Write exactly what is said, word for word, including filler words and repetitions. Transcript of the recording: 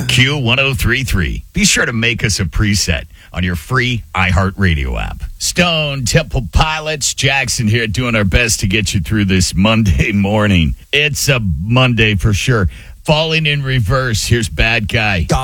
Q one oh three three. Be sure to make us a preset on your free iHeartRadio app. Stone Temple Pilots, Jackson here doing our best to get you through this Monday morning. It's a Monday for sure. Falling in reverse. Here's Bad Guy.